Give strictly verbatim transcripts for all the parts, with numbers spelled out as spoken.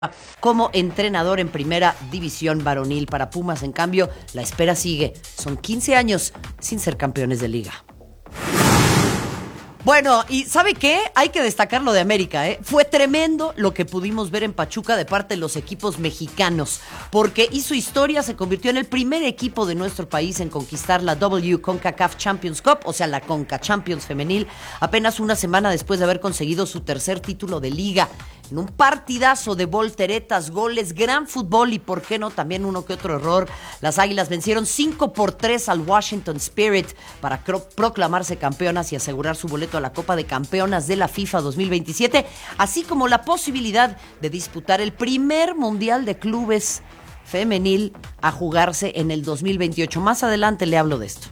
como entrenador en primera división varonil. Para Pumas, en cambio, la espera sigue. Son quince años sin ser campeones de liga. Bueno, y ¿sabe qué? Hay que destacar lo de América, ¿eh? Fue tremendo lo que pudimos ver en Pachuca de parte de los equipos mexicanos, porque hizo historia, se convirtió en el primer equipo de nuestro país en conquistar la W CONCACAF Champions Cup, o sea, la Conca Champions femenil, apenas una semana después de haber conseguido su tercer título de liga. En un partidazo de volteretas, goles, gran fútbol y, por qué no, también uno que otro error. Las Águilas vencieron cinco por tres al Washington Spirit para cro- proclamarse campeonas y asegurar su boleto a la Copa de Campeonas de la FIFA dos mil veintisiete, así como la posibilidad de disputar el primer Mundial de Clubes femenil a jugarse en el dos mil veintiocho. Más adelante le hablo de esto.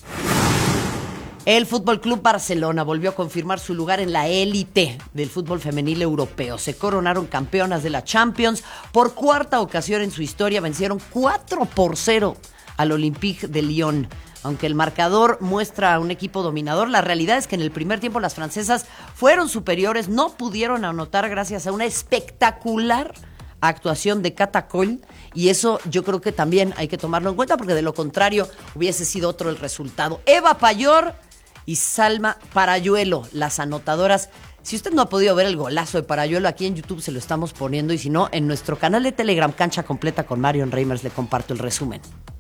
El Fútbol Club Barcelona volvió a confirmar su lugar en la élite del fútbol femenil europeo. Se coronaron campeonas de la Champions. Por cuarta ocasión en su historia vencieron cuatro por cero al Olympique de Lyon. Aunque el marcador muestra a un equipo dominador, la realidad es que en el primer tiempo las francesas fueron superiores, no pudieron anotar gracias a una espectacular actuación de Cata Coll, y eso yo creo que también hay que tomarlo en cuenta, porque de lo contrario hubiese sido otro el resultado. Eva Payor y Salma Parayuelo, las anotadoras. Si usted no ha podido ver el golazo de Parayuelo, aquí en YouTube se lo estamos poniendo, y si no, en nuestro canal de Telegram, Cancha Completa con Marion Reimers, le comparto el resumen.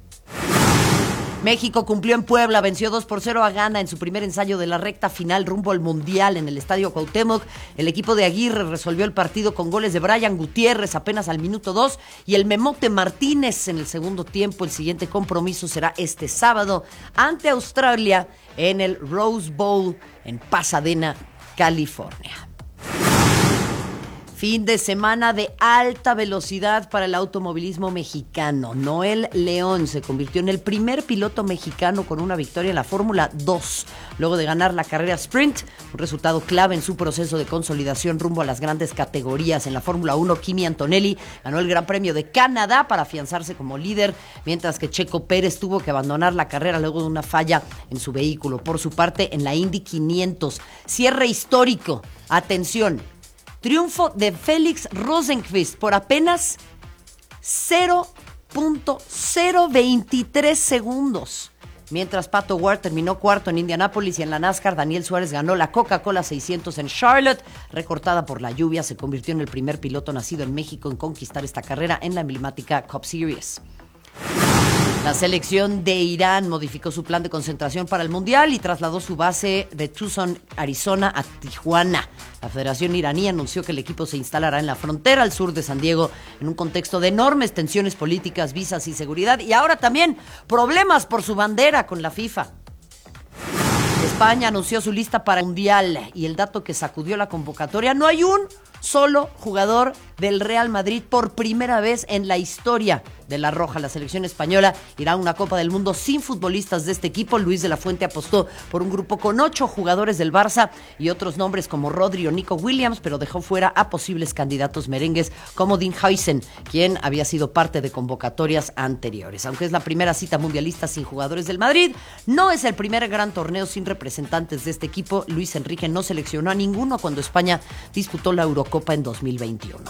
México cumplió en Puebla, venció dos por cero a Ghana en su primer ensayo de la recta final rumbo al Mundial en el Estadio Cuauhtémoc. El equipo de Aguirre resolvió el partido con goles de Brian Gutiérrez apenas al minuto dos y el Memote Martínez en el segundo tiempo. El siguiente compromiso será este sábado ante Australia en el Rose Bowl en Pasadena, California. Fin de semana de alta velocidad para el automovilismo mexicano. Noel León se convirtió en el primer piloto mexicano con una victoria en la Fórmula dos, luego de ganar la carrera sprint, un resultado clave en su proceso de consolidación rumbo a las grandes categorías. En la Fórmula uno, Kimi Antonelli ganó el Gran Premio de Canadá para afianzarse como líder, mientras que Checo Pérez tuvo que abandonar la carrera luego de una falla en su vehículo. Por su parte, en la Indy quinientos, cierre histórico. Atención. Triunfo de Félix Rosenqvist por apenas cero punto cero veintitrés segundos. Mientras Pato Ward terminó cuarto en Indianápolis, y en la NASCAR Daniel Suárez ganó la Coca-Cola seiscientos en Charlotte. Recortada por la lluvia, se convirtió en el primer piloto nacido en México en conquistar esta carrera en la emblemática Cup Series. La selección de Irán modificó su plan de concentración para el Mundial y trasladó su base de Tucson, Arizona, a Tijuana. La Federación iraní anunció que el equipo se instalará en la frontera al sur de San Diego en un contexto de enormes tensiones políticas, visas y seguridad, y ahora también problemas por su bandera con la FIFA. España anunció su lista para el Mundial, y el dato que sacudió la convocatoria: no hay un solo jugador del Real Madrid por primera vez en la historia de la Roja. La selección española irá a una Copa del Mundo sin futbolistas de este equipo. Luis de la Fuente apostó por un grupo con ocho jugadores del Barça y otros nombres como Rodri o Nico Williams, pero dejó fuera a posibles candidatos merengues como Dean Huijsen, quien había sido parte de convocatorias anteriores. Aunque es la primera cita mundialista sin jugadores del Madrid, no es el primer gran torneo sin representantes de este equipo. Luis Enrique no seleccionó a ninguno cuando España disputó la Eurocopa en dos mil veintiuno.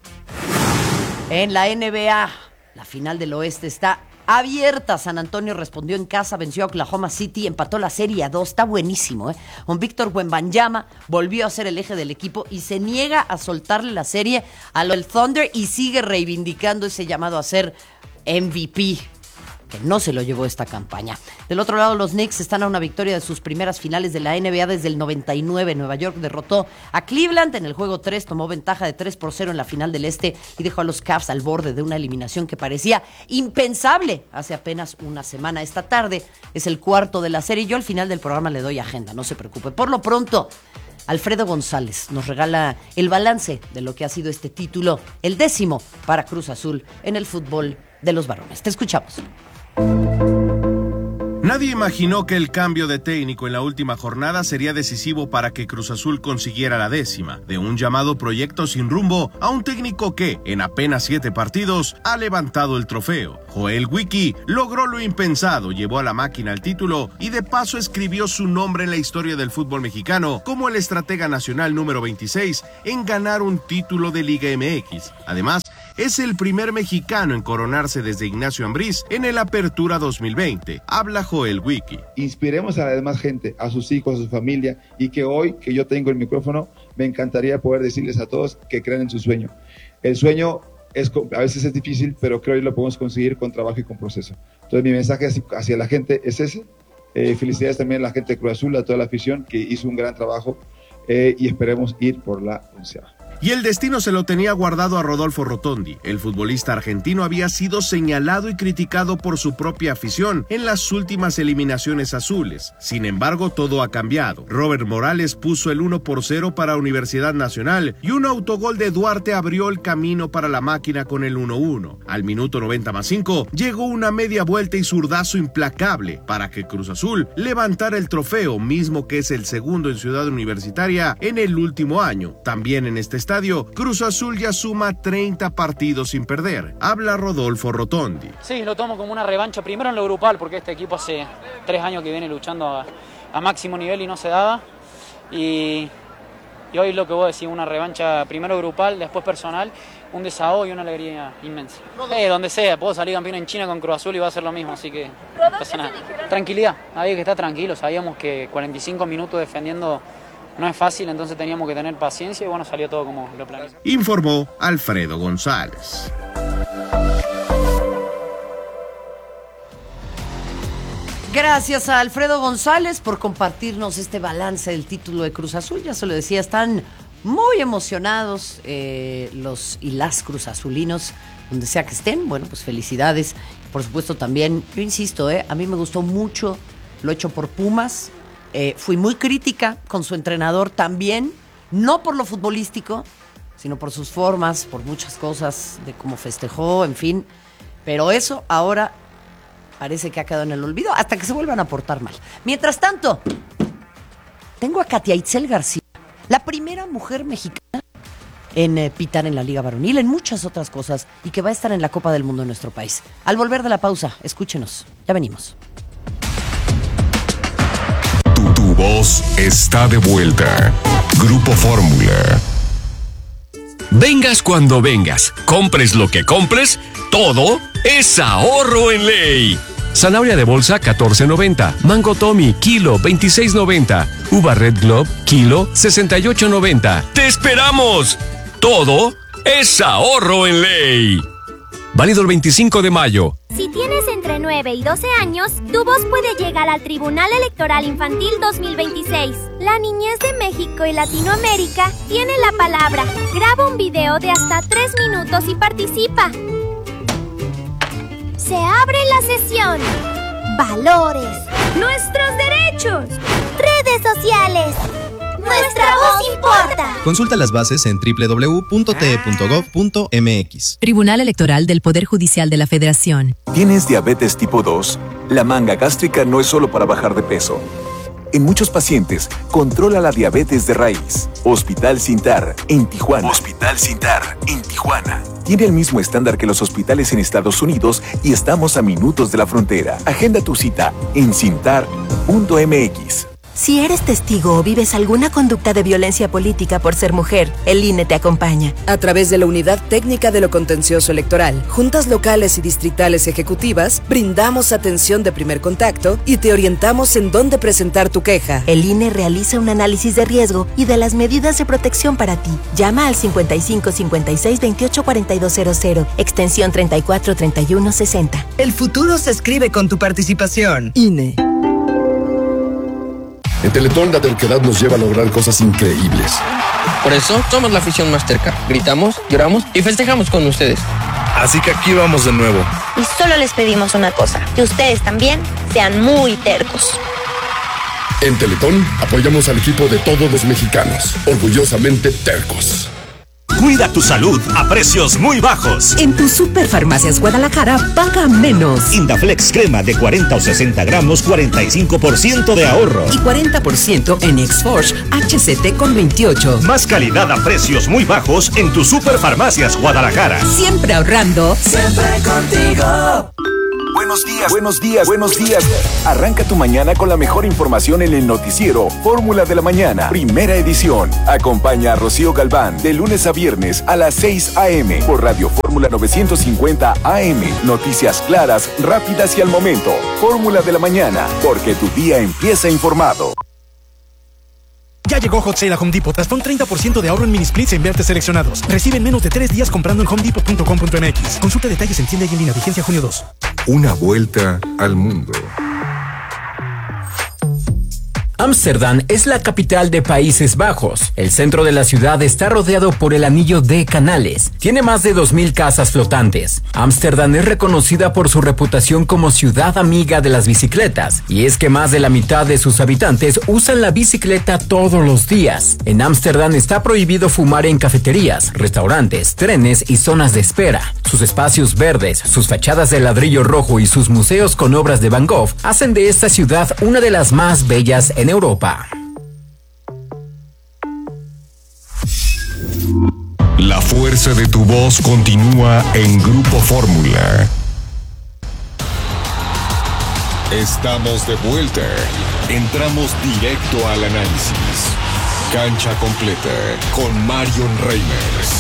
En la N B A, la final del oeste está abierta. San Antonio respondió en casa, venció a Oklahoma City, empató la serie a dos. Está buenísimo, ¿eh? Con Víctor Wembanyama volvió a ser el eje del equipo y se niega a soltarle la serie a los Thunder y sigue reivindicando ese llamado a ser M V P, que no se lo llevó esta campaña. Del otro lado, los Knicks están a una victoria de sus primeras finales de la N B A desde el noventa y nueve. Nueva York derrotó a Cleveland en el juego tres, tomó ventaja de tres por cero en la final del Este y dejó a los Cavs al borde de una eliminación que parecía impensable hace apenas una semana. Esta tarde es el cuarto de la serie. Yo al final del programa le doy agenda, no se preocupe. Por lo pronto, Alfredo González nos regala el balance de lo que ha sido este título, el décimo para Cruz Azul en el fútbol de los varones. Te escuchamos. Nadie imaginó que el cambio de técnico en la última jornada sería decisivo para que Cruz Azul consiguiera la décima, de un llamado proyecto sin rumbo a un técnico que, en apenas siete partidos, ha levantado el trofeo. Joel Wiki logró lo impensado, llevó a la máquina al título y de paso escribió su nombre en la historia del fútbol mexicano como el estratega nacional número veintiséis en ganar un título de Liga M X. Además, es el primer mexicano en coronarse desde Ignacio Ambriz en el Apertura dos mil veinte. Habla Joel Wiki. Inspiremos a la demás gente, a sus hijos, a su familia, y que hoy que yo tengo el micrófono, me encantaría poder decirles a todos que crean en su sueño. El sueño es, a veces es difícil, pero creo que lo podemos conseguir con trabajo y con proceso. Entonces mi mensaje hacia la gente es ese. Eh, felicidades también a la gente de Cruz Azul, a toda la afición que hizo un gran trabajo, eh, y esperemos ir por la onceava. Y el destino se lo tenía guardado a Rodolfo Rotondi. El futbolista argentino había sido señalado y criticado por su propia afición en las últimas eliminaciones azules. Sin embargo, todo ha cambiado. Robert Morales puso el uno por cero para Universidad Nacional y un autogol de Duarte abrió el camino para la máquina con el uno uno. Al minuto noventa más cinco llegó una media vuelta y zurdazo implacable para que Cruz Azul levantara el trofeo, mismo que es el segundo en Ciudad Universitaria en el último año. También en este estadio, Cruz Azul ya suma treinta partidos sin perder. Habla Rodolfo Rotondi. Sí, lo tomo como una revancha, primero en lo grupal, porque este equipo hace tres años que viene luchando a, a máximo nivel y no se daba. Y, y hoy lo que vos decís, una revancha primero grupal, después personal, un desahogo y una alegría inmensa. Eh, donde sea, puedo salir campeón en China con Cruz Azul y va a ser lo mismo, así que no pasa nada. Tranquilidad, había que estar tranquilo, sabíamos que cuarenta y cinco minutos defendiendo no es fácil, entonces teníamos que tener paciencia y bueno, salió todo como lo planeamos. Informó Alfredo González. Gracias a Alfredo González por compartirnos este balance del título de Cruz Azul. Ya se lo decía, están muy emocionados eh, los y las Cruz Azulinos, donde sea que estén. Bueno, pues felicidades. Por supuesto también, yo insisto, eh, a mí me gustó mucho lo hecho por Pumas. Eh, fui muy crítica con su entrenador también, no por lo futbolístico, sino por sus formas, por muchas cosas, de cómo festejó, en fin. Pero eso ahora parece que ha quedado en el olvido, hasta que se vuelvan a portar mal. Mientras tanto, tengo a Katia Itzel García, la primera mujer mexicana en eh, pitar en la Liga Varonil, en muchas otras cosas, y que va a estar en la Copa del Mundo en nuestro país. Al volver de la pausa, escúchenos, ya venimos. Tu voz está de vuelta. Grupo Fórmula. Vengas cuando vengas, compres lo que compres, todo es ahorro en ley. Zanahoria de bolsa catorce noventa, Mango Tommy kilo veintiséis noventa, Uva Red Globe kilo sesenta y ocho noventa. ¡Te esperamos! Todo es ahorro en ley. Válido el veinticinco de mayo. Si tienes entre nueve y doce años, tu voz puede llegar al Tribunal Electoral Infantil dos mil veintiséis. La niñez de México y Latinoamérica tiene la palabra. Graba un video de hasta tres minutos y participa. Se abre la sesión. Valores. Nuestros derechos. Redes sociales. Nuestra voz importa. Consulta las bases en doble u doble u doble u punto t e punto gov punto m x. Tribunal Electoral del Poder Judicial de la Federación. ¿Tienes diabetes tipo dos? La manga gástrica no es solo para bajar de peso. En muchos pacientes, controla la diabetes de raíz. Hospital Sintar, en Tijuana. Hospital Sintar, en Tijuana. Tiene el mismo estándar que los hospitales en Estados Unidos y estamos a minutos de la frontera. Agenda tu cita en sintar punto m x. Si eres testigo o vives alguna conducta de violencia política por ser mujer, el I N E te acompaña. A través de la Unidad Técnica de lo Contencioso Electoral, juntas locales y distritales ejecutivas, brindamos atención de primer contacto y te orientamos en dónde presentar tu queja. El I N E realiza un análisis de riesgo y de las medidas de protección para ti. Llama al cincuenta y cinco cincuenta y seis veintiocho cuarenta y dos cero cero, extensión treinta y cuatro treinta y uno sesenta. El futuro se escribe con tu participación. I N E. En Teletón la terquedad nos lleva a lograr cosas increíbles. Por eso somos la afición más terca. Gritamos, lloramos y festejamos con ustedes. Así que aquí vamos de nuevo. Y solo les pedimos una cosa, que ustedes también sean muy tercos. En Teletón apoyamos al equipo de todos los mexicanos, orgullosamente tercos. Cuida tu salud a precios muy bajos. En tu Superfarmacias Guadalajara, paga menos. Indaflex crema de cuarenta o sesenta gramos, cuarenta y cinco por ciento de ahorro. Y cuarenta por ciento en Exforge H C T con veintiocho. Más calidad a precios muy bajos en tu Superfarmacias Guadalajara. Siempre ahorrando. Siempre contigo. Buenos días, buenos días, buenos días. Arranca tu mañana con la mejor información en el noticiero Fórmula de la Mañana, primera edición. Acompaña a Rocío Galván de lunes a viernes a las seis a.m. por Radio Fórmula novecientos cincuenta A M. Noticias claras, rápidas y al momento. Fórmula de la Mañana, porque tu día empieza informado. Ya llegó Hot Sale a Home Depot. Hasta un treinta por ciento de ahorro en mini splits e invertes seleccionados. Recibe en menos de tres días comprando en home depot punto com punto m x. Consulta detalles en tienda y en línea. Vigencia junio dos. Una vuelta al mundo. Ámsterdam es la capital de Países Bajos. El centro de la ciudad está rodeado por el anillo de canales. Tiene más de dos mil casas flotantes. Ámsterdam es reconocida por su reputación como ciudad amiga de las bicicletas. Y es que más de la mitad de sus habitantes usan la bicicleta todos los días. En Ámsterdam está prohibido fumar en cafeterías, restaurantes, trenes y zonas de espera. Sus espacios verdes, sus fachadas de ladrillo rojo y sus museos con obras de Van Gogh hacen de esta ciudad una de las más bellas en Europa. La fuerza de tu voz continúa en Grupo Fórmula. Estamos de vuelta. Entramos directo al análisis. Cancha completa con Marion Reimers.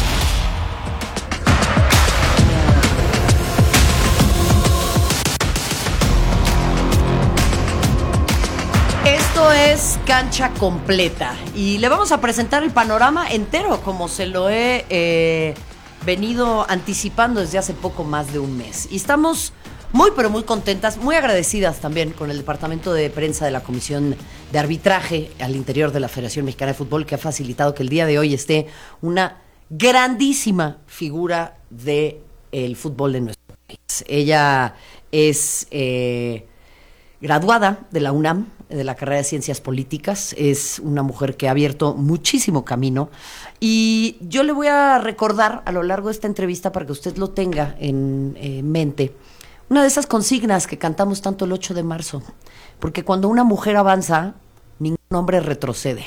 Esto es Cancha Completa y le vamos a presentar el panorama entero como se lo he eh, venido anticipando desde hace poco más de un mes. Y estamos muy pero muy contentas, muy agradecidas también con el departamento de prensa de la Comisión de Arbitraje al interior de la Federación Mexicana de Fútbol, que ha facilitado que el día de hoy esté una grandísima figura del fútbol de nuestro país. Ella es eh, graduada de la UNAM, de la carrera de Ciencias Políticas. Es una mujer que ha abierto muchísimo camino y yo le voy a recordar a lo largo de esta entrevista, para que usted lo tenga en eh, mente, una de esas consignas que cantamos tanto el ocho de marzo, porque cuando una mujer avanza, ningún hombre retrocede.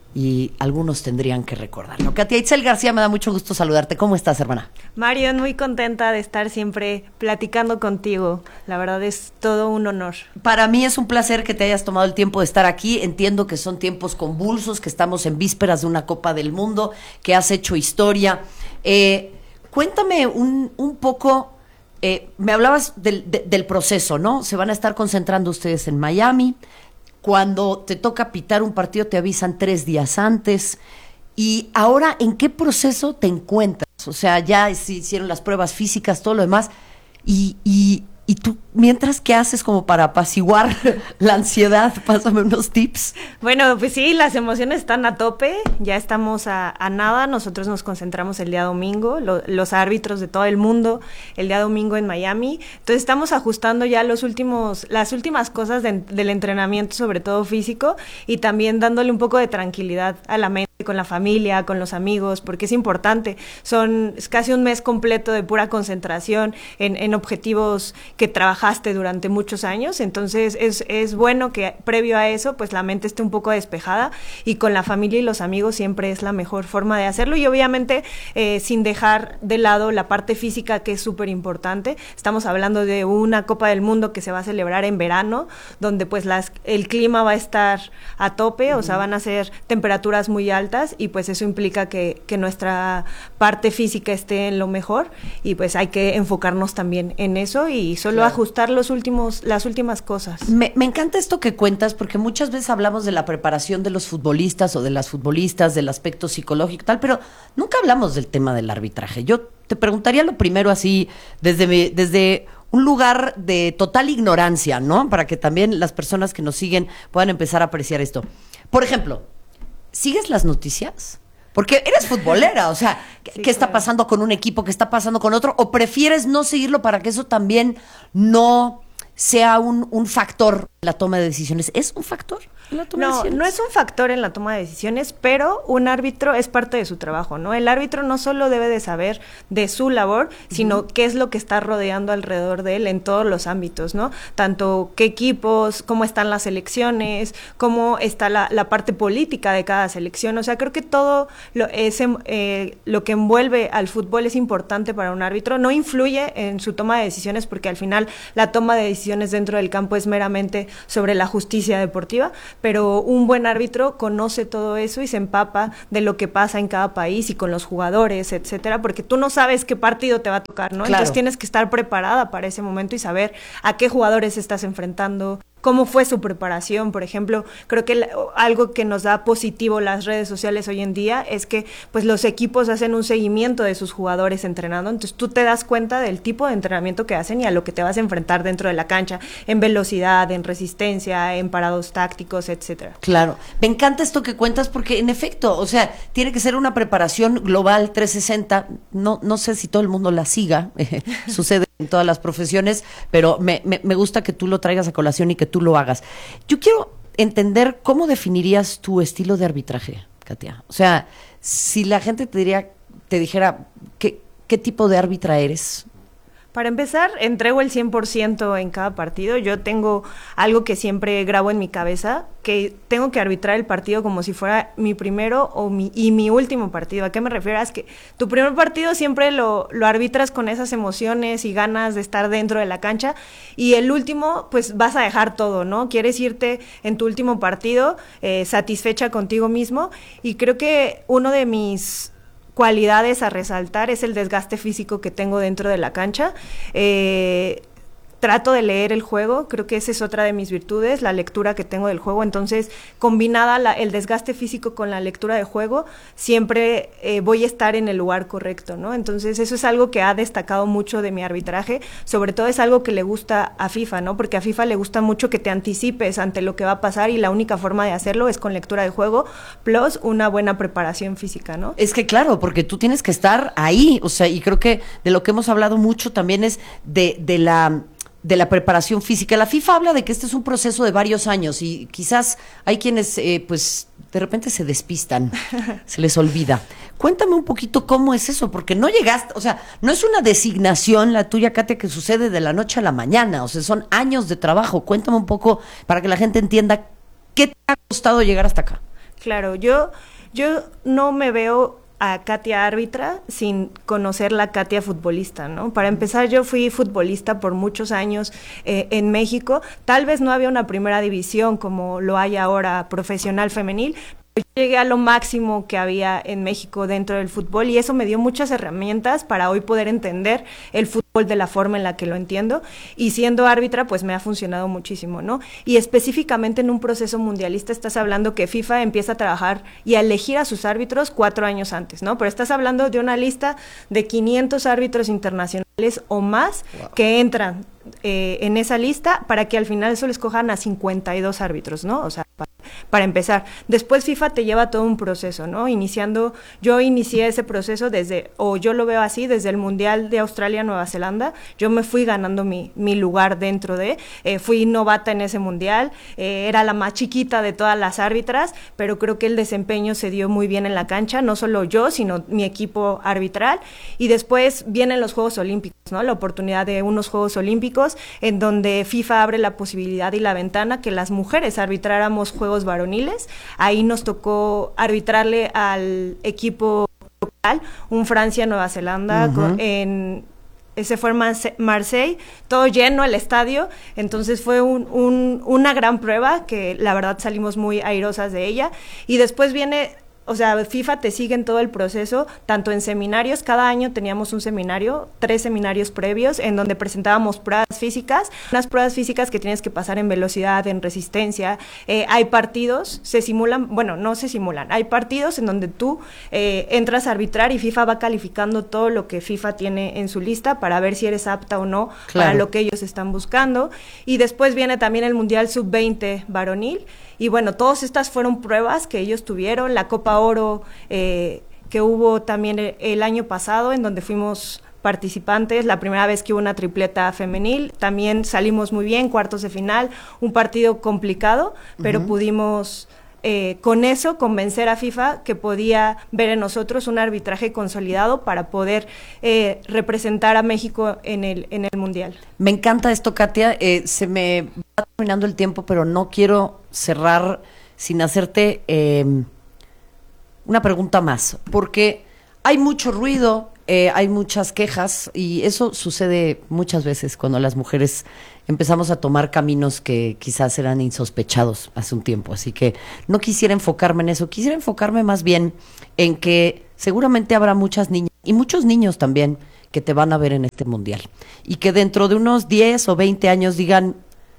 Y algunos tendrían que recordarlo. Katia Itzel García, me da mucho gusto saludarte. ¿Cómo estás, hermana? Marion, muy contenta de estar siempre platicando contigo. La verdad es todo un honor. Para mí es un placer que te hayas tomado el tiempo de estar aquí. Entiendo que son tiempos convulsos, que estamos en vísperas de una Copa del Mundo, que has hecho historia. Eh, cuéntame un, un poco, eh, me hablabas del, de, del proceso, ¿no? Se van a estar concentrando ustedes en Miami. Cuando te toca pitar un partido te avisan tres días antes. Y ahora, ¿en qué proceso te encuentras? O sea, ya se hicieron las pruebas físicas, todo lo demás. Y, y, y tú, mientras, ¿qué haces como para apaciguar la ansiedad? Pásame unos tips. Bueno, pues sí, las emociones están a tope. Ya estamos a, a nada. Nosotros nos concentramos el día domingo, lo, los árbitros de todo el mundo, el día domingo en Miami. Entonces estamos ajustando ya los últimos, las últimas cosas de, del entrenamiento, sobre todo físico, y también dándole un poco de tranquilidad a la mente, con la familia, con los amigos, porque es importante. Son es casi un mes completo de pura concentración en, en objetivos que trabajaste durante muchos años. Entonces es, es bueno que previo a eso pues la mente esté un poco despejada, y con la familia y los amigos siempre es la mejor forma de hacerlo, y obviamente eh, sin dejar de lado la parte física, que es súper importante. Estamos hablando de una Copa del Mundo que se va a celebrar en verano, donde pues las, el clima va a estar a tope, uh-huh. O sea, van a ser temperaturas muy altas, y pues eso implica que, que nuestra parte física esté en lo mejor, y pues hay que enfocarnos también en eso y solo claro. ajustar los últimos, las últimas cosas. Me, me encanta esto que cuentas, porque muchas veces hablamos de la preparación de los futbolistas o de las futbolistas, del aspecto psicológico y tal, pero nunca hablamos del tema del arbitraje. Yo te preguntaría lo primero así, desde, mi, desde un lugar de total ignorancia, ¿no? Para que también las personas que nos siguen puedan empezar a apreciar esto. Por ejemplo, ¿sigues las noticias? Porque eres futbolera, o sea, ¿qué, sí, ¿qué está pasando con un equipo? ¿Qué está pasando con otro? ¿O prefieres no seguirlo para que eso también no sea un, un factor en la toma de decisiones? ¿Es un factor? La toma no, de no es un factor en la toma de decisiones, pero un árbitro es parte de su trabajo, ¿no? El árbitro no solo debe de saber de su labor, sino uh-huh. qué es lo que está rodeando alrededor de él en todos los ámbitos, ¿no? Tanto qué equipos, cómo están las selecciones, cómo está la, la parte política de cada selección. O sea, creo que todo lo, ese, eh, lo que envuelve al fútbol es importante para un árbitro. No influye en su toma de decisiones porque al final la toma de decisiones dentro del campo es meramente sobre la justicia deportiva, pero un buen árbitro conoce todo eso y se empapa de lo que pasa en cada país y con los jugadores, etcétera, porque tú no sabes qué partido te va a tocar, ¿no? Claro. Entonces tienes que estar preparada para ese momento y saber a qué jugadores estás enfrentando, cómo fue su preparación. Por ejemplo, creo que algo que nos da positivo las redes sociales hoy en día es que pues los equipos hacen un seguimiento de sus jugadores entrenando, entonces tú te das cuenta del tipo de entrenamiento que hacen y a lo que te vas a enfrentar dentro de la cancha, en velocidad, en resistencia, en parados tácticos, etcétera. Claro, me encanta esto que cuentas porque en efecto, o sea, tiene que ser una preparación global trescientos sesenta, no, no sé si todo el mundo la siga, eh, sucede en todas las profesiones, pero me, me, me gusta que tú lo traigas a colación y que tú lo hagas. Yo quiero entender cómo definirías tu estilo de arbitraje, Katia. O sea, si la gente te diría, te dijera, ¿qué, qué tipo de árbitra eres? Para empezar, entrego el cien por ciento en cada partido. Yo tengo algo que siempre grabo en mi cabeza, que tengo que arbitrar el partido como si fuera mi primero o mi, y mi último partido. ¿A qué me refiero? Es que tu primer partido siempre lo, lo arbitras con esas emociones y ganas de estar dentro de la cancha, y el último, pues vas a dejar todo, ¿no? Quieres irte en tu último partido eh, satisfecha contigo mismo, y creo que uno de mis cualidades a resaltar es el desgaste físico que tengo dentro de la cancha. Eh, trato de leer el juego, creo que esa es otra de mis virtudes, la lectura que tengo del juego. Entonces, combinada la, el desgaste físico con la lectura de juego, siempre eh, voy a estar en el lugar correcto, ¿no? Entonces, eso es algo que ha destacado mucho de mi arbitraje, sobre todo es algo que le gusta a FIFA, ¿no? Porque a FIFA le gusta mucho que te anticipes ante lo que va a pasar, y la única forma de hacerlo es con lectura de juego, plus una buena preparación física, ¿no? Es que claro, porque tú tienes que estar ahí, o sea, y creo que de lo que hemos hablado mucho también es de, de la... de la preparación física. La FIFA habla de que este es un proceso de varios años y quizás hay quienes, eh, pues, de repente se despistan, se les olvida. Cuéntame un poquito cómo es eso, porque no llegaste, o sea, no es una designación la tuya, Katia, que sucede de la noche a la mañana, o sea, son años de trabajo. Cuéntame un poco para que la gente entienda qué te ha costado llegar hasta acá. Claro, yo, yo no me veo a Katia árbitra sin conocer la Katia futbolista, ¿no? Para empezar, yo fui futbolista por muchos años eh, en México. Tal vez no había una primera división como lo hay ahora profesional femenil, pero yo llegué a lo máximo que había en México dentro del fútbol, y eso me dio muchas herramientas para hoy poder entender el fútbol de la forma en la que lo entiendo, y siendo árbitra pues me ha funcionado muchísimo, ¿no? Y específicamente en un proceso mundialista estás hablando que FIFA empieza a trabajar y a elegir a sus árbitros cuatro años antes, ¿no? Pero estás hablando de una lista de quinientos árbitros internacionales o más, wow, que entran eh, en esa lista para que al final solo escojan a cincuenta y dos árbitros, ¿no? O sea, para, para empezar. Después FIFA te lleva todo un proceso, ¿no? Iniciando, yo inicié ese proceso desde, o yo lo veo así, desde el Mundial de Australia-Nueva Zelanda. Yo me fui ganando mi, mi lugar dentro de, eh, fui novata en ese Mundial, eh, era la más chiquita de todas las árbitras, pero creo que el desempeño se dio muy bien en la cancha, no solo yo, sino mi equipo arbitral. Y después vienen los Juegos Olímpicos, ¿no? La oportunidad de unos Juegos Olímpicos en donde FIFA abre la posibilidad y la ventana que las mujeres arbitráramos juegos varoniles. Ahí nos tocó arbitrarle al equipo local, un Francia-Nueva Zelanda, uh-huh, con, en... ese fue en Marseille, todo lleno el estadio, entonces fue un, un, una gran prueba que la verdad salimos muy airosas de ella. Y después viene, o sea, FIFA te sigue en todo el proceso, tanto en seminarios, cada año teníamos un seminario, tres seminarios previos, en donde presentábamos pruebas físicas, unas pruebas físicas que tienes que pasar en velocidad, en resistencia, eh, hay partidos, se simulan, bueno, no se simulan, hay partidos en donde tú eh, entras a arbitrar y FIFA va calificando todo lo que FIFA tiene en su lista para ver si eres apta o no, claro, para lo que ellos están buscando. Y después viene también el Mundial sub veinte varonil, y bueno, todas estas fueron pruebas que ellos tuvieron, la Copa Oro eh, que hubo también el, el año pasado, en donde fuimos participantes, la primera vez que hubo una tripleta femenil, también salimos muy bien, cuartos de final, un partido complicado, pero uh-huh. pudimos eh, con eso convencer a FIFA que podía ver en nosotros un arbitraje consolidado para poder eh, representar a México en el, en el Mundial. Me encanta esto, Katia, eh, se me va terminando el tiempo, pero no quiero cerrar sin hacerte eh, una pregunta más, porque hay mucho ruido, eh, hay muchas quejas y eso sucede muchas veces cuando las mujeres empezamos a tomar caminos que quizás eran insospechados hace un tiempo. Así que no quisiera enfocarme en eso, quisiera enfocarme más bien en que seguramente habrá muchas niñas y muchos niños también que te van a ver en este mundial y que dentro de unos diez o veinte años digan,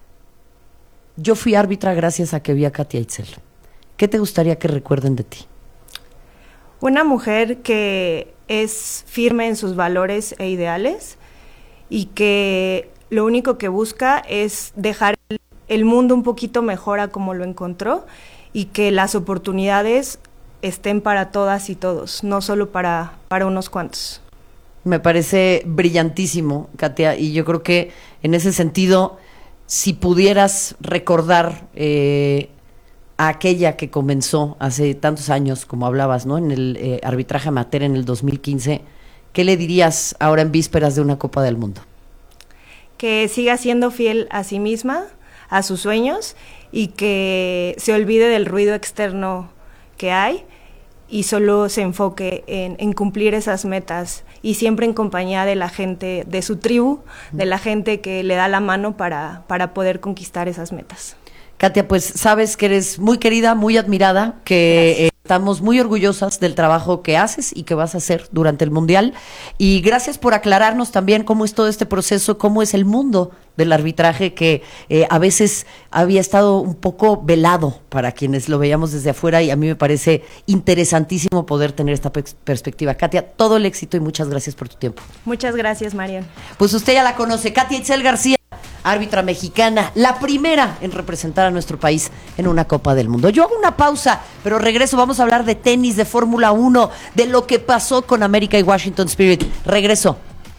yo fui árbitra gracias a que vi a Katia Itzel. ¿Qué te gustaría que recuerden de ti? Una mujer que es firme en sus valores e ideales y que lo único que busca es dejar el mundo un poquito mejor a como lo encontró y que las oportunidades estén para todas y todos, no solo para, para unos cuantos. Me parece brillantísimo, Katia, y yo creo que en ese sentido, si pudieras recordar eh, a aquella que comenzó hace tantos años, como hablabas, ¿no? En el eh, arbitraje amateur en el dos mil quince, ¿qué le dirías ahora en vísperas de una Copa del Mundo? Que siga siendo fiel a sí misma, a sus sueños, y que se olvide del ruido externo que hay y solo se enfoque en, en cumplir esas metas y siempre en compañía de la gente, de su tribu, de la gente que le da la mano para, para poder conquistar esas metas. Katia, pues sabes que eres muy querida, muy admirada, que eh, estamos muy orgullosas del trabajo que haces y que vas a hacer durante el Mundial. Y gracias por aclararnos también cómo es todo este proceso, cómo es el mundo del arbitraje que eh, a veces había estado un poco velado para quienes lo veíamos desde afuera y a mí me parece interesantísimo poder tener esta pe- perspectiva. Katia, todo el éxito y muchas gracias por tu tiempo. Muchas gracias, Marian. Pues usted ya la conoce, Katia Itzel García, árbitra mexicana, la primera en representar a nuestro país en una Copa del Mundo. Yo hago una pausa, pero regreso, vamos a hablar de tenis, de Fórmula uno, de lo que pasó con América y Washington Spirit. Regreso.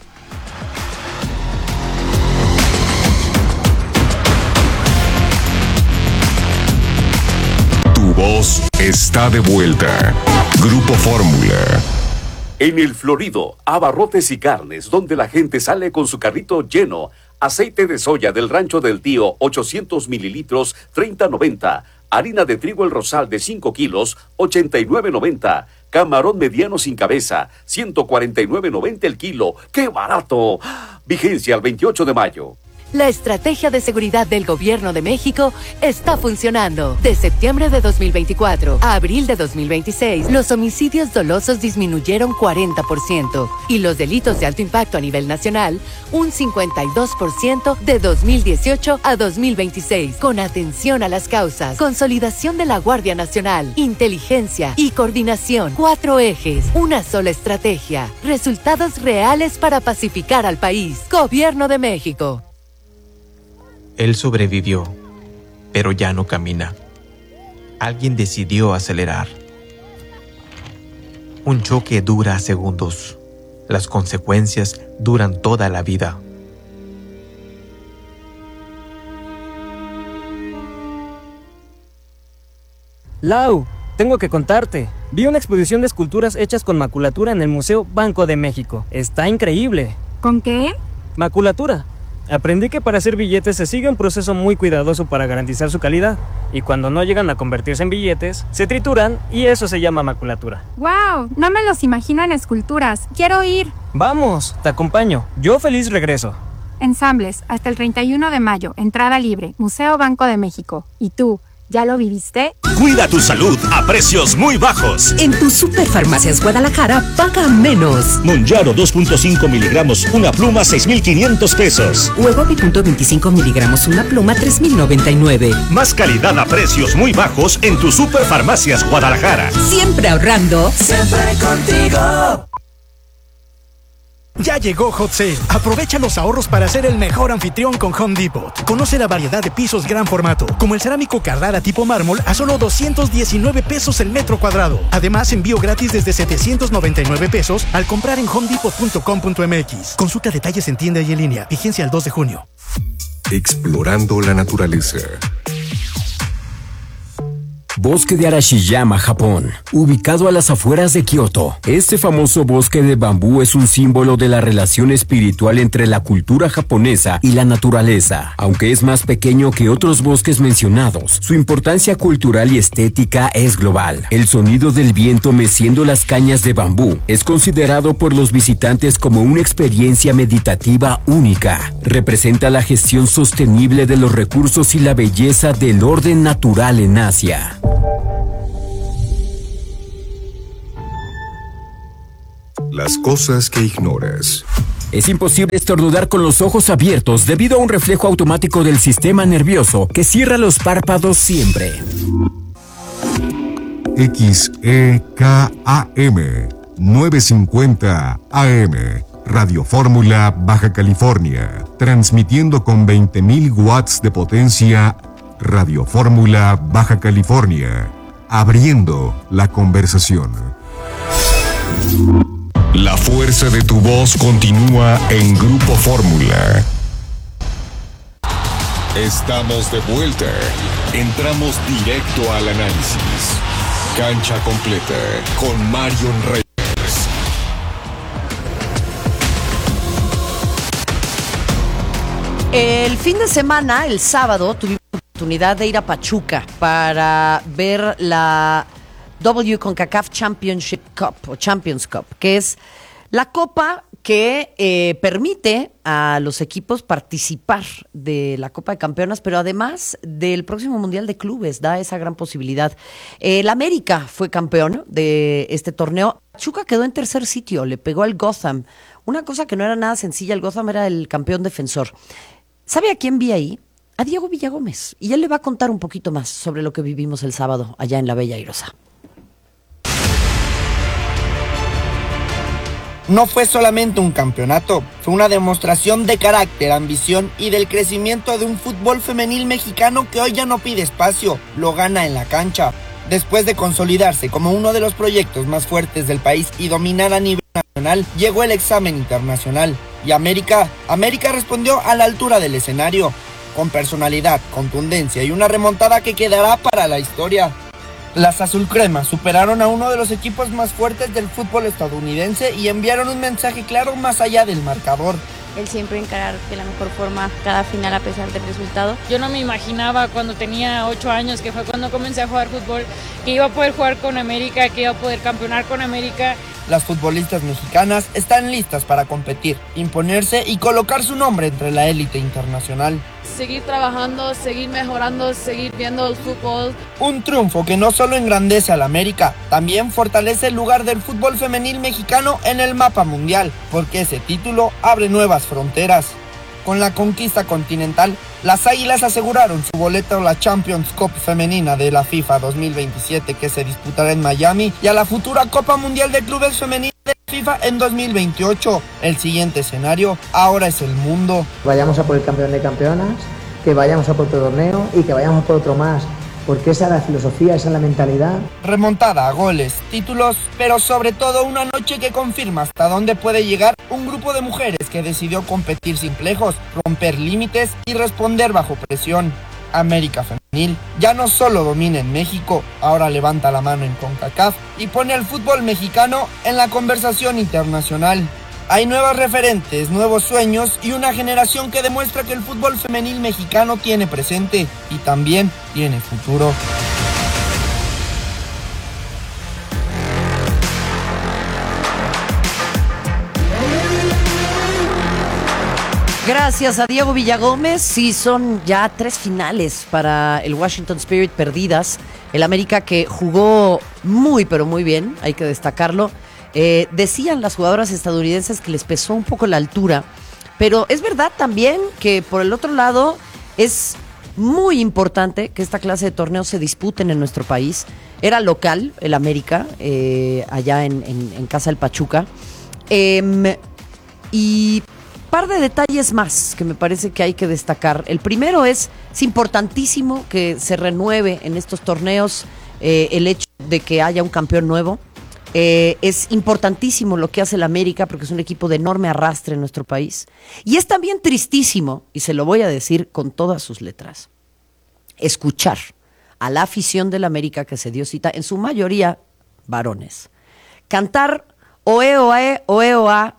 Tu voz está de vuelta. Grupo Fórmula. En el Florido, abarrotes y carnes, donde la gente sale con su carrito lleno. Aceite de soya del Rancho del Tío, ochocientos mililitros, treinta noventa. Harina de trigo El Rosal de cinco kilos, ochenta y nueve noventa. Camarón mediano sin cabeza, ciento cuarenta y nueve noventa el kilo. ¡Qué barato! Vigencia al veintiocho de mayo. La estrategia de seguridad del Gobierno de México está funcionando. De septiembre de dos mil veinticuatro a abril de dos mil veintiséis, los homicidios dolosos disminuyeron cuarenta por ciento y los delitos de alto impacto a nivel nacional un cincuenta y dos por ciento de dos mil dieciocho a dos mil veintiséis. Con atención a las causas, consolidación de la Guardia Nacional, inteligencia y coordinación. Cuatro ejes, una sola estrategia. Resultados reales para pacificar al país. Gobierno de México. Él sobrevivió, pero ya no camina. Alguien decidió acelerar. Un choque dura segundos. Las consecuencias duran toda la vida. Lau, tengo que contarte. Vi una exposición de esculturas hechas con maculatura en el Museo Banco de México. Está increíble. ¿Con qué? Maculatura. Aprendí que para hacer billetes se sigue un proceso muy cuidadoso para garantizar su calidad, y cuando no llegan a convertirse en billetes, se trituran y eso se llama maculatura. ¡Wow! No me los imagino en esculturas. ¡Quiero ir! ¡Vamos! Te acompaño. Yo feliz regreso. Ensambles, hasta el treinta y uno de mayo, entrada libre, Museo Banco de México. ¿Y tú? ¿Ya lo viviste? Cuida tu salud a precios muy bajos. En tu Superfarmacias Guadalajara, paga menos. Monjaro dos punto cinco miligramos, una pluma, seis mil quinientos pesos. Huevo punto veinticinco miligramos, una pluma, tres mil noventa y nueve. Más calidad a precios muy bajos en tu Superfarmacias Guadalajara. Siempre ahorrando. Siempre contigo. Ya llegó Hot Sale. Aprovecha los ahorros para ser el mejor anfitrión con Home Depot. Conoce la variedad de pisos gran formato, como el cerámico Carrara tipo mármol a solo doscientos diecinueve pesos el metro cuadrado. Además, envío gratis desde setecientos noventa y nueve pesos al comprar en home depot punto com punto m x. Consulta detalles en tienda y en línea. Vigencia el dos de junio. Explorando la naturaleza. Bosque de Arashiyama, Japón, ubicado a las afueras de Kioto. Este famoso bosque de bambú es un símbolo de la relación espiritual entre la cultura japonesa y la naturaleza. Aunque es más pequeño que otros bosques mencionados, su importancia cultural y estética es global. El sonido del viento meciendo las cañas de bambú es considerado por los visitantes como una experiencia meditativa única. Representa la gestión sostenible de los recursos y la belleza del orden natural en Asia. Las cosas que ignoras. Es imposible estornudar con los ojos abiertos debido a un reflejo automático del sistema nervioso que cierra los párpados siempre. X E K A M novecientos cincuenta A M Radio Fórmula, Baja California, transmitiendo con veinte mil watts de potencia. Radio Fórmula, Baja California, abriendo la conversación. La fuerza de tu voz continúa en Grupo Fórmula. Estamos de vuelta. Entramos directo al análisis. Cancha completa con Marion Reyes. El fin de semana, el sábado, tuvimos la oportunidad de ir a Pachuca para ver la W CONCACAF Championship Cup o Champions Cup, que es la copa que eh, permite a los equipos participar de la Copa de Campeonas, pero además del próximo Mundial de Clubes, da esa gran posibilidad. El América fue campeón de este torneo. Pachuca quedó en tercer sitio, le pegó al Gotham. Una cosa que no era nada sencilla, el Gotham era el campeón defensor. ¿Sabe a quién vi ahí? A Diego Villagómez. Y él le va a contar un poquito más sobre lo que vivimos el sábado allá en la Bella Airosa. No fue solamente un campeonato, fue una demostración de carácter, ambición y del crecimiento de un fútbol femenil mexicano que hoy ya no pide espacio, lo gana en la cancha. Después de consolidarse como uno de los proyectos más fuertes del país y dominar a nivel nacional, llegó el examen internacional. Y América, América respondió a la altura del escenario, con personalidad, contundencia y una remontada que quedará para la historia. Las azulcremas superaron a uno de los equipos más fuertes del fútbol estadounidense y enviaron un mensaje claro más allá del marcador. El siempre encarar de la mejor forma cada final a pesar del resultado. Yo no me imaginaba cuando tenía ocho años, que fue cuando comencé a jugar fútbol, que iba a poder jugar con América, que iba a poder campeonar con América. Las futbolistas mexicanas están listas para competir, imponerse y colocar su nombre entre la élite internacional. Seguir trabajando, seguir mejorando, seguir viendo el fútbol. Un triunfo que no solo engrandece al América, también fortalece el lugar del fútbol femenil mexicano en el mapa mundial, porque ese título abre nuevas fronteras. Con la conquista continental, las Águilas aseguraron su boleto a la Champions Cup femenina de la FIFA dos mil veintisiete que se disputará en Miami y a la futura Copa Mundial de Clubes Femenina de la FIFA en dos mil veintiocho. El siguiente escenario ahora es el mundo. Vayamos a por el campeón de campeonas, que vayamos a por otro torneo y que vayamos a por otro más. Porque esa es la filosofía, esa es la mentalidad. Remontada, goles, títulos, pero sobre todo una noche que confirma hasta dónde puede llegar un grupo de mujeres que decidió competir sin complejos, romper límites y responder bajo presión. América Femenil ya no solo domina en México, ahora levanta la mano en CONCACAF y pone al fútbol mexicano en la conversación internacional. Hay nuevos referentes, nuevos sueños y una generación que demuestra que el fútbol femenil mexicano tiene presente y también tiene futuro. Gracias a Diego Villagómez. Sí, son ya tres finales para el Washington Spirit perdidas. El América que jugó muy pero muy bien, hay que destacarlo. Eh, decían las jugadoras estadounidenses que les pesó un poco la altura, pero es verdad también que por el otro lado es muy importante que esta clase de torneos se disputen en nuestro país. Era local el América, eh, allá en, en, en casa del Pachuca. Eh, Y par de detalles más que me parece que hay que destacar. El primero es, es importantísimo que se renueve en estos torneos eh, el hecho de que haya un campeón nuevo. Eh, es importantísimo lo que hace el América porque es un equipo de enorme arrastre en nuestro país. Y es también tristísimo, y se lo voy a decir con todas sus letras, escuchar a la afición del América que se dio cita, en su mayoría varones, cantar oe, oe, oe, oa.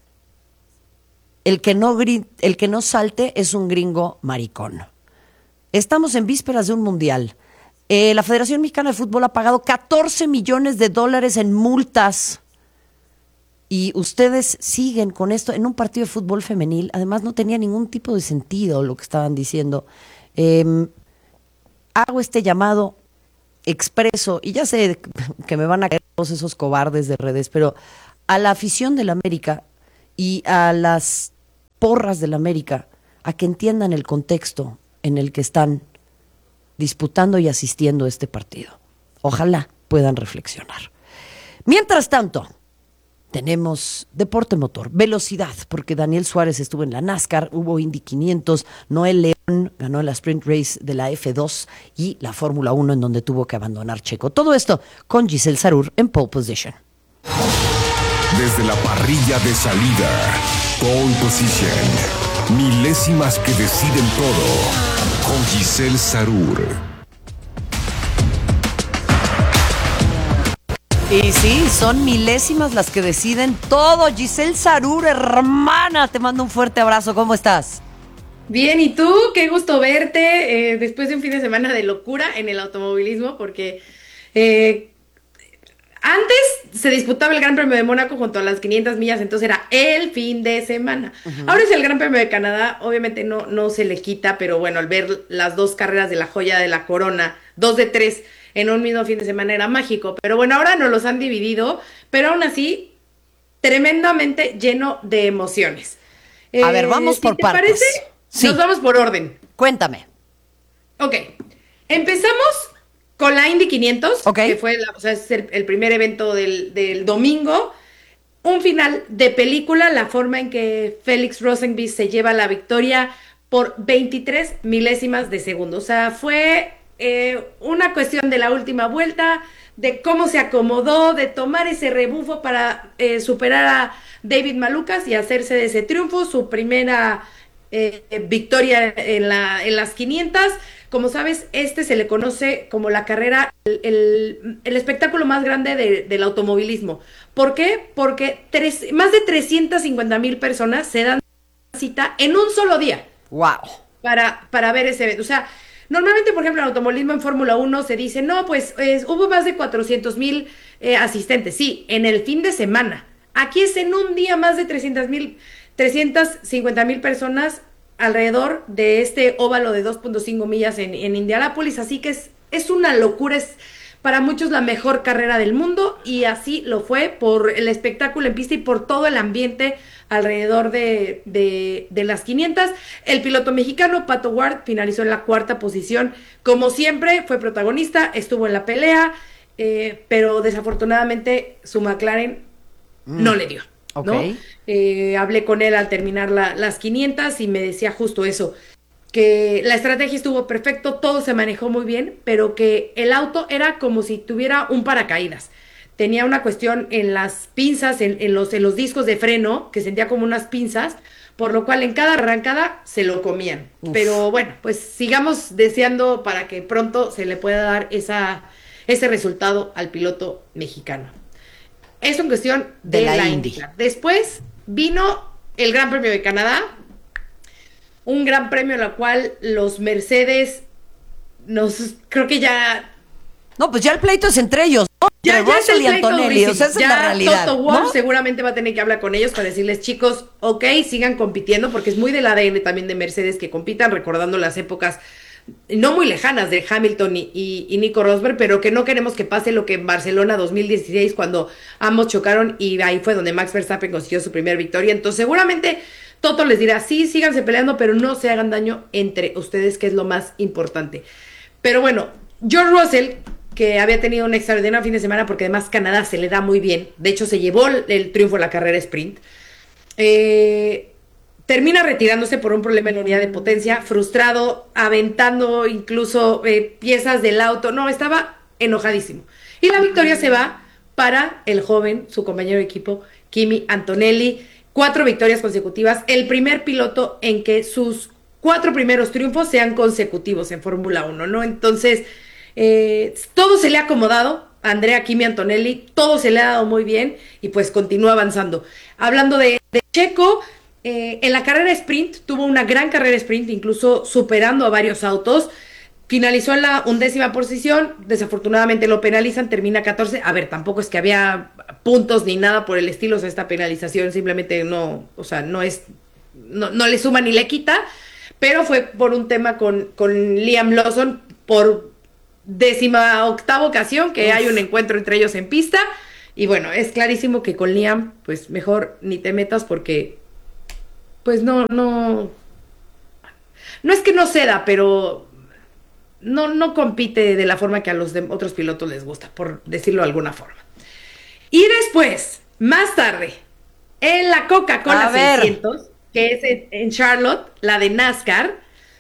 El que no gri- el que no salte es un gringo maricón. Estamos en vísperas de un mundial. Eh, la Federación Mexicana de Fútbol ha pagado catorce millones de dólares en multas. Y ustedes siguen con esto en un partido de fútbol femenil. Además, no tenía ningún tipo de sentido lo que estaban diciendo. Eh, hago este llamado expreso, y ya sé que me van a caer todos esos cobardes de redes, pero a la afición del América y a las porras del América, a que entiendan el contexto en el que están disputando y asistiendo a este partido. Ojalá puedan reflexionar. Mientras tanto, tenemos deporte motor, velocidad, porque Daniel Suárez estuvo en la NASCAR, hubo Indy quinientos, Noel León ganó la Sprint Race de la F dos y la Fórmula uno en donde tuvo que abandonar Checo. Todo esto con Giselle Sarur en Pole Position. Desde la parrilla de salida, Pole Position, milésimas que deciden todo, con Giselle Sarur. Y sí, son milésimas las que deciden todo. Giselle Sarur, hermana, te mando un fuerte abrazo. ¿Cómo estás? Bien, ¿y tú? Qué gusto verte eh, después de un fin de semana de locura en el automovilismo, porque eh, antes se disputaba el Gran Premio de Mónaco junto a las quinientas millas, entonces era el fin de semana. Uh-huh. Ahora es el Gran Premio de Canadá, obviamente no, no se le quita, pero bueno, al ver las dos carreras de la joya de la corona, dos de tres en un mismo fin de semana era mágico. Pero bueno, ahora nos los han dividido, pero aún así, tremendamente lleno de emociones. A eh, ver, vamos por ¿te partes. Parece? Sí. Nos vamos por orden. Cuéntame. Ok, empezamos con la Indy quinientos, okay. que fue la, o sea, es el, el primer evento del, del domingo. Un final de película, la forma en que Félix Rosenqvist se lleva la victoria por veintitrés milésimas de segundo. O sea, fue eh, una cuestión de la última vuelta, de cómo se acomodó, de tomar ese rebufo para eh, superar a David Malukas y hacerse de ese triunfo, su primera eh, victoria en, la, en las quinientas. Como sabes, este se le conoce como la carrera, el, el, el espectáculo más grande de, del automovilismo. ¿Por qué? Porque tres, más de trescientas cincuenta mil personas se dan cita en un solo día. ¡Wow! Para, para ver ese evento. O sea, normalmente, por ejemplo, en automovilismo en Fórmula uno se dice, no, pues es, hubo más de cuatrocientos mil eh, asistentes. Sí, en el fin de semana. Aquí es en un día más de trescientas mil, trescientas cincuenta mil personas alrededor de este óvalo de dos punto cinco millas en, en Indianápolis, así que es, es una locura, es para muchos la mejor carrera del mundo, y así lo fue por el espectáculo en pista y por todo el ambiente alrededor de, de, de las quinientas. El piloto mexicano, Pato Ward, finalizó en la cuarta posición, como siempre, fue protagonista, estuvo en la pelea, eh, pero desafortunadamente su McLaren mm. no le dio. Okay. ¿No? Eh, hablé con él al terminar la, las quinientas y me decía justo eso, que la estrategia estuvo perfecto, todo se manejó muy bien, pero que el auto era como si tuviera un paracaídas. Tenía una cuestión en las pinzas, en, en, los, en los discos de freno, que sentía como unas pinzas, por lo cual en cada arrancada se lo comían. Uf. Pero bueno, pues sigamos deseando para que pronto se le pueda dar esa, ese resultado al piloto mexicano. Es una cuestión de, de la, la Indy. Indy. Después vino el Gran Premio de Canadá, un gran premio en el cual los Mercedes nos, creo que ya... No, pues ya el pleito es entre ellos, ¿no? Ya, entre ya es el y pleito Antonelli, o sea, esa ya es la realidad, Toto Wolff, ¿no? seguramente va a tener que hablar con ellos para decirles, chicos, ok, sigan compitiendo, porque es muy del A D N también de Mercedes que compitan, recordando las épocas no muy lejanas de Hamilton y, y, y Nico Rosberg, pero que no queremos que pase lo que en Barcelona dos mil dieciséis, cuando ambos chocaron y ahí fue donde Max Verstappen consiguió su primera victoria. Entonces seguramente Toto les dirá, sí, síganse peleando, pero no se hagan daño entre ustedes, que es lo más importante. Pero bueno, George Russell, que había tenido un extraordinario fin de semana, porque además Canadá se le da muy bien, de hecho se llevó el, el triunfo en la carrera sprint, eh, termina retirándose por un problema en la unidad de potencia, frustrado, aventando incluso eh, piezas del auto. No, estaba enojadísimo. Y la victoria se va para el joven, su compañero de equipo, Kimi Antonelli. Cuatro victorias consecutivas. El primer piloto en que sus cuatro primeros triunfos sean consecutivos en Fórmula uno, ¿no? Entonces, eh, todo se le ha acomodado a Andrea Kimi Antonelli, todo se le ha dado muy bien y pues continúa avanzando. Hablando de, de Checo, eh, en la carrera sprint, tuvo una gran carrera sprint, incluso superando a varios autos. Finalizó en la undécima posición, desafortunadamente lo penalizan, termina catorce. A ver, tampoco es que había puntos ni nada por el estilo, o sea, esta penalización simplemente no, o sea, no es, no, no le suma ni le quita, pero fue por un tema con, con Liam Lawson, por décima octava ocasión que Uf. hay un encuentro entre ellos en pista, y bueno, es clarísimo que con Liam, pues mejor ni te metas porque, pues no, no, no es que no ceda, pero... No, no compite de la forma que a los de otros pilotos les gusta, por decirlo de alguna forma. Y después, más tarde, en la Coca-Cola seiscientos, que es en, en Charlotte, la de NASCAR,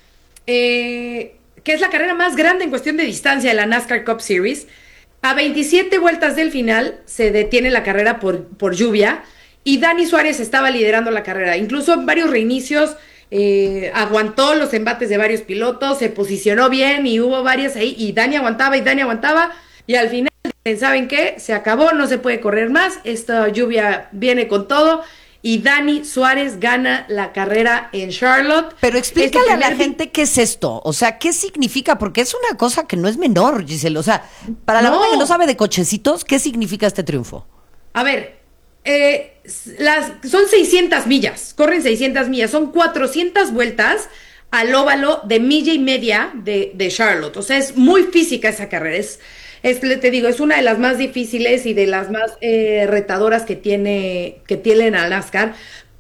eh, que es la carrera más grande en cuestión de distancia de la NASCAR Cup Series, a veintisiete vueltas del final se detiene la carrera por, por lluvia, y Dani Suárez estaba liderando la carrera. Incluso en varios reinicios... Eh, aguantó los embates de varios pilotos, se posicionó bien y hubo varias ahí, y Dani aguantaba y Dani aguantaba, y al final, ¿saben qué? Se acabó, no se puede correr más, esta lluvia viene con todo, y Dani Suárez gana la carrera en Charlotte. Pero explícale este a la gente qué es esto, o sea, qué significa, porque es una cosa que no es menor, Giselle, o sea, para la no. banda que no sabe de cochecitos, ¿qué significa este triunfo? A ver, Eh, las, son seiscientas millas, corren seiscientas millas, son cuatrocientas vueltas al óvalo de milla y media de, de Charlotte, o sea, es muy física esa carrera, es, es, te digo, es una de las más difíciles y de las más eh, retadoras que tiene, que tienen a NASCAR,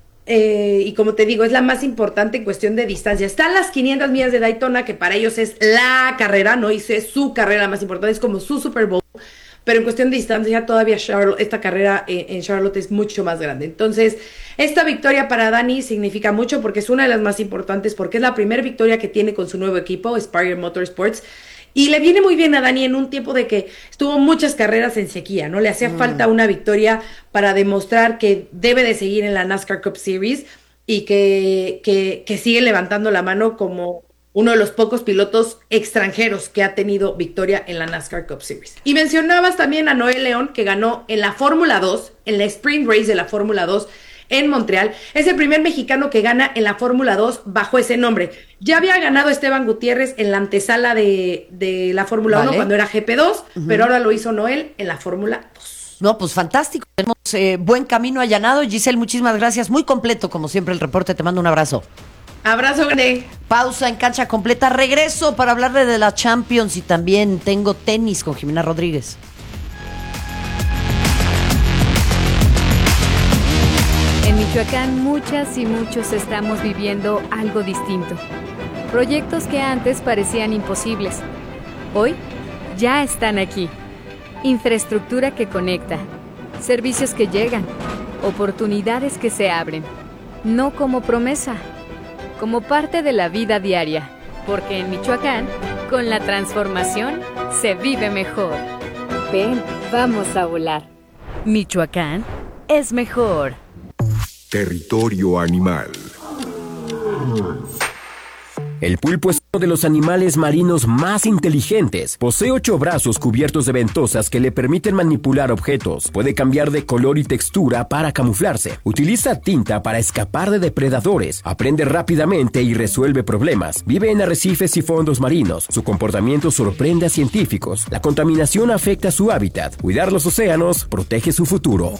eh, y como te digo, es la más importante en cuestión de distancia. Están las quinientas millas de Daytona, que para ellos es la carrera, no hice su carrera más importante, es como su Super Bowl. Pero en cuestión de distancia todavía Charlotte, esta carrera en Charlotte es mucho más grande. Entonces, esta victoria para Dani significa mucho porque es una de las más importantes, porque es la primera victoria que tiene con su nuevo equipo, Spire Motorsports. Y le viene muy bien a Dani en un tiempo de que estuvo muchas carreras en sequía, ¿no? Le hacía mm. falta una victoria para demostrar que debe de seguir en la NASCAR Cup Series y que, que, que sigue levantando la mano como... uno de los pocos pilotos extranjeros que ha tenido victoria en la NASCAR Cup Series. Y mencionabas también a Noel León, que ganó en la Fórmula dos, en la Sprint Race de la Fórmula dos en Montreal. Es el primer mexicano que gana en la Fórmula dos bajo ese nombre. Ya había ganado Esteban Gutiérrez en la antesala de, de la Fórmula vale. uno cuando era G P dos, uh-huh. pero ahora lo hizo Noel en la Fórmula dos. No, pues fantástico. Tenemos eh, buen camino allanado. Giselle, muchísimas gracias. Muy completo, como siempre, el reporte. Te mando un abrazo. Abrazo grande. Pausa en Cancha Completa. Regreso para hablarle de la Champions y también tengo tenis con Jimena Rodríguez. En Michoacán, muchas y muchos estamos viviendo algo distinto. Proyectos que antes parecían imposibles, hoy ya están aquí. Infraestructura que conecta, servicios que llegan, oportunidades que se abren. No como promesa, como parte de la vida diaria, porque en Michoacán, con la transformación, se vive mejor. Ven, vamos a volar. Michoacán es mejor. Territorio animal. El pulpo es uno de los animales marinos más inteligentes. Posee ocho brazos cubiertos de ventosas que le permiten manipular objetos. Puede cambiar de color y textura para camuflarse. Utiliza tinta para escapar de depredadores. Aprende rápidamente y resuelve problemas. Vive en arrecifes y fondos marinos. Su comportamiento sorprende a científicos. La contaminación afecta su hábitat. Cuidar los océanos protege su futuro.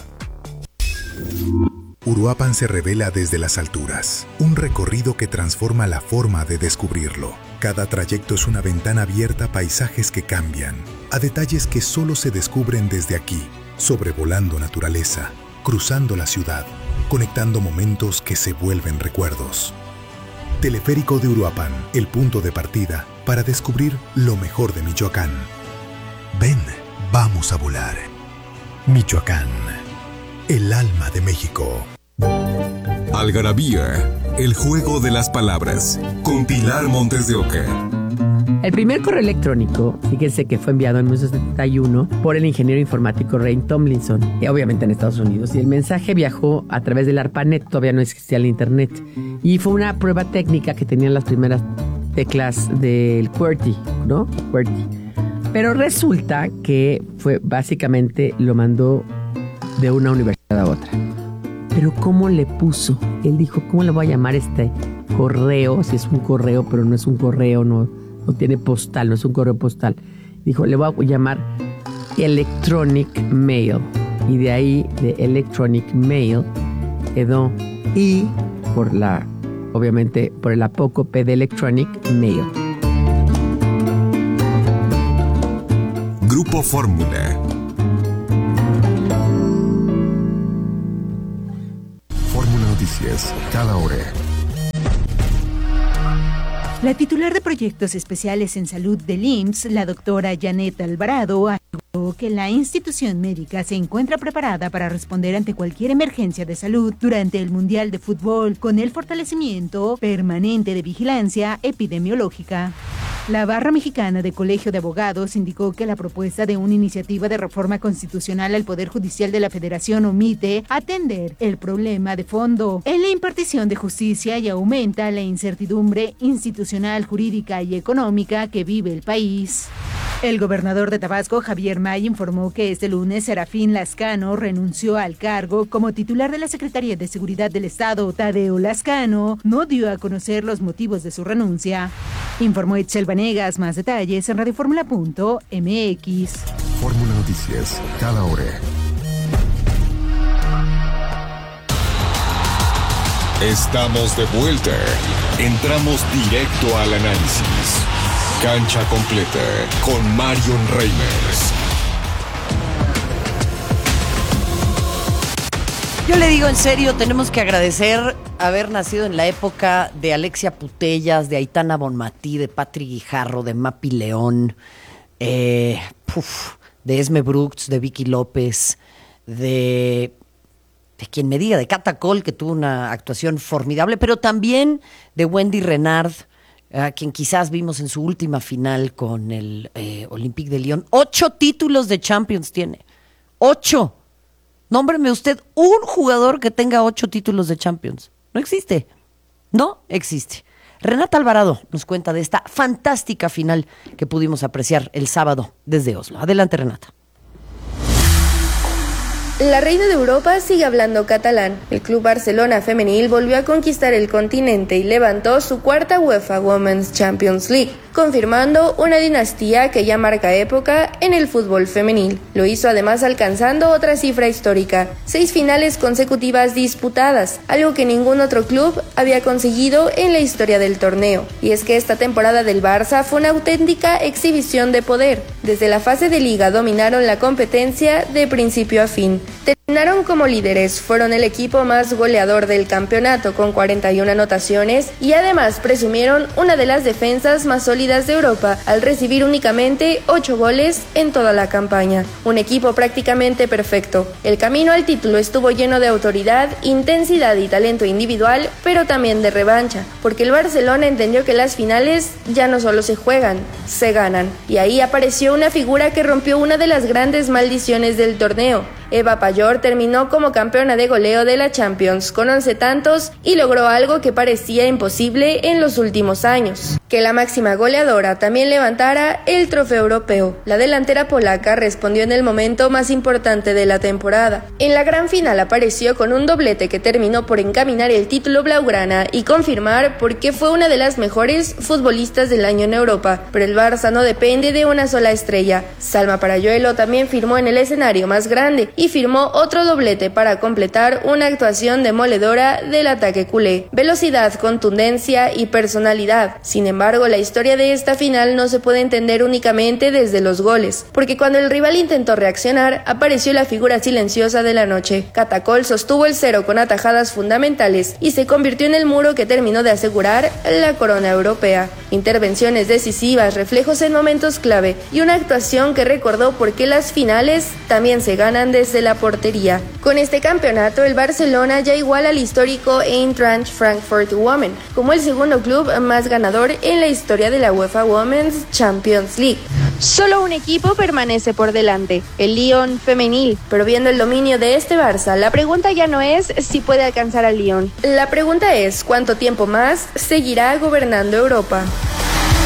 Uruapan se revela desde las alturas, un recorrido que transforma la forma de descubrirlo. Cada trayecto es una ventana abierta a paisajes que cambian, a detalles que solo se descubren desde aquí, sobrevolando naturaleza, cruzando la ciudad, conectando momentos que se vuelven recuerdos. Teleférico de Uruapan, el punto de partida para descubrir lo mejor de Michoacán. Ven, vamos a volar. Michoacán, el alma de México. Algarabía, el juego de las palabras, con Pilar Montes de Oca. El primer correo electrónico, fíjense que fue enviado en mil novecientos setenta y uno por el ingeniero informático Ray Tomlinson, eh, obviamente en Estados Unidos. Y el mensaje viajó a través del ARPANET, todavía no existía el internet. Y fue una prueba técnica que tenían las primeras teclas del QWERTY, ¿no? QWERTY. Pero resulta que fue básicamente lo mandó de una universidad a otra. Pero ¿cómo le puso? Él dijo, ¿cómo le voy a llamar este correo? Si es un correo, pero no es un correo, no, no tiene postal, no es un correo postal. Dijo, le voy a llamar Electronic Mail. Y de ahí, de Electronic Mail, quedó I por la, obviamente, por el apócope de Electronic Mail. Grupo Fórmula. Fórmula Noticias, cada hora. La titular de Proyectos Especiales en Salud del I M S S, la doctora Janet Alvarado, aseguró que la institución médica se encuentra preparada para responder ante cualquier emergencia de salud durante el Mundial de Fútbol, con el fortalecimiento permanente de vigilancia epidemiológica. La Barra Mexicana de Colegio de Abogados indicó que la propuesta de una iniciativa de reforma constitucional al Poder Judicial de la Federación omite atender el problema de fondo en la impartición de justicia y aumenta la incertidumbre institucional, jurídica y económica que vive el país. El gobernador de Tabasco, Javier May, informó que este lunes Serafín Lascano renunció al cargo como titular de la Secretaría de Seguridad del Estado. Tadeo Lascano no dio a conocer los motivos de su renuncia. Informó Itzel Vanegas. Más detalles en radioformula punto m x. Fórmula Noticias, cada hora. Estamos de vuelta. Entramos directo al análisis. Cancha completa con Marion Reimers. Yo le digo en serio, tenemos que agradecer haber nacido en la época de Alexia Putellas, de Aitana Bonmatí, de Patri Guijarro, de Mapi León, eh, puf, de Esme Brooks, de Vicky López, de, de quien me diga, de Cata Cole, que tuvo una actuación formidable, pero también de Wendy Renard, a quien quizás vimos en su última final con el eh, Olympique de Lyon. Ocho títulos de Champions tiene. Ocho. Nómbreme usted un jugador que tenga ocho títulos de Champions. No existe. No existe. Renata Alvarado nos cuenta de esta fantástica final que pudimos apreciar el sábado desde Oslo. Adelante, Renata. La reina de Europa sigue hablando catalán. El Club Barcelona femenil volvió a conquistar el continente y levantó su cuarta UEFA Women's Champions League, confirmando una dinastía que ya marca época en el fútbol femenil. Lo hizo además alcanzando otra cifra histórica, seis finales consecutivas disputadas, algo que ningún otro club había conseguido en la historia del torneo. Y es que esta temporada del Barça fue una auténtica exhibición de poder. Desde la fase de liga dominaron la competencia de principio a fin. Terminaron como líderes, fueron el equipo más goleador del campeonato con cuarenta y una anotaciones y además presumieron una de las defensas más sólidas de Europa al recibir únicamente ocho goles en toda la campaña. Un equipo prácticamente perfecto. El camino al título estuvo lleno de autoridad, intensidad y talento individual, pero también de revancha, porque el Barcelona entendió que las finales ya no solo se juegan, se ganan. Y ahí apareció una figura que rompió una de las grandes maldiciones del torneo. Eva Payor terminó como campeona de goleo de la Champions con once tantos y logró algo que parecía imposible en los últimos años: que la máxima goleadora también levantara el trofeo europeo. La delantera polaca respondió en el momento más importante de la temporada. En la gran final apareció con un doblete que terminó por encaminar el título blaugrana y confirmar por qué fue una de las mejores futbolistas del año en Europa. Pero el Barça no depende de una sola estrella. Salma Paralluelo también firmó en el escenario más grande y firmó otro doblete para completar una actuación demoledora del ataque culé. Velocidad, contundencia y personalidad. Sin embargo, la historia de esta final no se puede entender únicamente desde los goles, porque cuando el rival intentó reaccionar, apareció la figura silenciosa de la noche. Cata Cole sostuvo el cero con atajadas fundamentales y se convirtió en el muro que terminó de asegurar la corona europea. Intervenciones decisivas, reflejos en momentos clave y una actuación que recordó por qué las finales también se ganan de desde la portería. Con este campeonato, el Barcelona ya iguala al histórico Eintracht Frankfurt Women, como el segundo club más ganador en la historia de la UEFA Women's Champions League. Solo un equipo permanece por delante, el Lyon femenil. Pero viendo el dominio de este Barça, la pregunta ya no es si puede alcanzar al Lyon. La pregunta es cuánto tiempo más seguirá gobernando Europa.